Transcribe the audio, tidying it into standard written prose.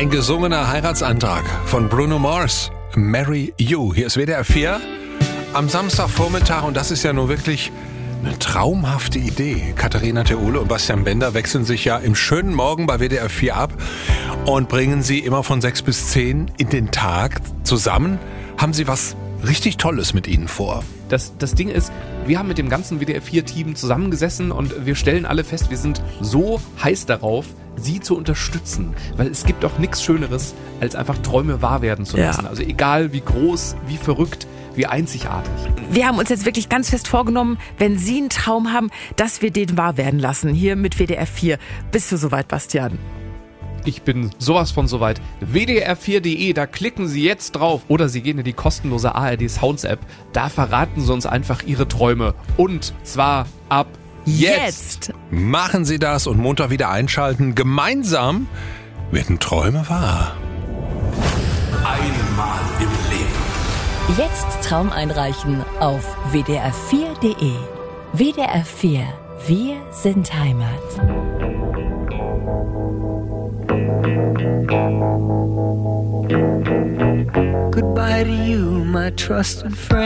Ein gesungener Heiratsantrag von Bruno Mars. Marry You. Hier ist WDR 4 am Samstagvormittag und das ist ja nur wirklich eine traumhafte Idee. Katharina Theole und Bastian Bender wechseln sich ja im schönen Morgen bei WDR 4 ab und bringen sie immer von 6 bis 10 in den Tag zusammen. Haben sie was richtig Tolles mit ihnen vor? Das Ding ist, wir haben mit dem ganzen WDR-4-Team zusammengesessen und wir stellen alle fest, wir sind so heiß darauf, sie zu unterstützen. Weil es gibt doch nichts Schöneres, als einfach Träume wahr werden zu lassen. Ja. Also egal wie groß, wie verrückt, wie einzigartig. Wir haben uns jetzt wirklich ganz fest vorgenommen, wenn Sie einen Traum haben, dass wir den wahr werden lassen. Hier mit WDR 4. Bist du soweit, Bastian? Ich bin sowas von soweit. WDR4.de, da klicken Sie jetzt drauf. Oder Sie gehen in die kostenlose ARD Sounds App. Da verraten Sie uns einfach Ihre Träume. Und zwar ab jetzt. Machen Sie das und Montag wieder einschalten. Gemeinsam werden Träume wahr. Einmal im Leben. Jetzt Traum einreichen auf WDR4.de. WDR 4. Wir sind Heimat. Goodbye to you, my trusted friend.